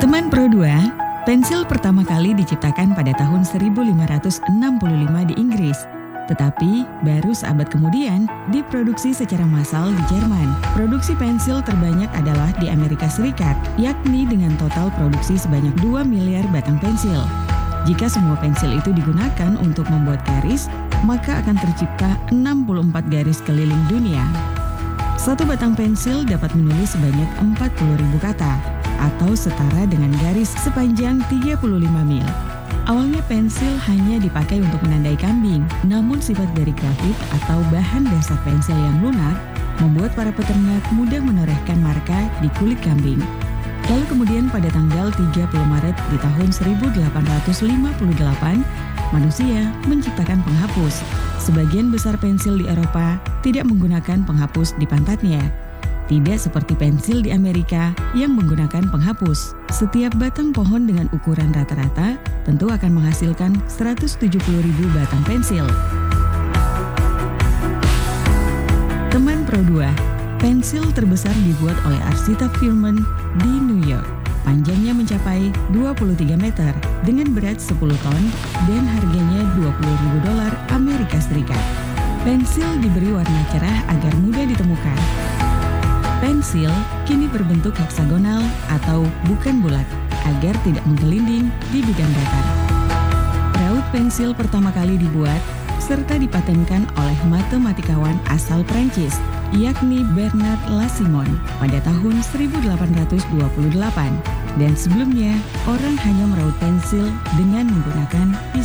Teman Pro 2, pensil pertama kali diciptakan pada tahun 1565 di Inggris, tetapi baru seabad kemudian diproduksi secara massal di Jerman. Produksi pensil terbanyak adalah di Amerika Serikat, yakni dengan total produksi sebanyak 2 miliar batang pensil. Jika semua pensil itu digunakan untuk membuat garis, maka akan tercipta 64 garis keliling dunia. Satu batang pensil dapat menulis sebanyak 40.000 kata, atau setara dengan garis sepanjang 35 mil. Awalnya pensil hanya dipakai untuk menandai kambing, namun sifat dari grafit atau bahan dasar pensil yang lunak membuat para peternak mudah menorehkan marka di kulit kambing. Lalu kemudian pada tanggal 30 Maret di tahun 1858, manusia menciptakan penghapus. Sebagian besar pensil di Eropa tidak menggunakan penghapus di pantatnya. Tidak seperti pensil di Amerika yang menggunakan penghapus. Setiap batang pohon dengan ukuran rata-rata tentu akan menghasilkan 170.000 batang pensil. Teman Pro 2, pensil terbesar dibuat oleh Arcita Firman di New York. Panjangnya mencapai 23 meter dengan berat 10 ton dan harganya $20.000 Amerika Serikat. Pensil diberi warna cerah agar mudah ditemukan. Pensil kini berbentuk heksagonal atau bukan bulat agar tidak menggelinding di bidang datar. Raut pensil pertama kali dibuat serta dipatenkan oleh matematikawan asal Prancis, yakni Bernard Lasimon pada tahun 1828. Dan sebelumnya, orang hanya meraut pensil dengan menggunakan pisau.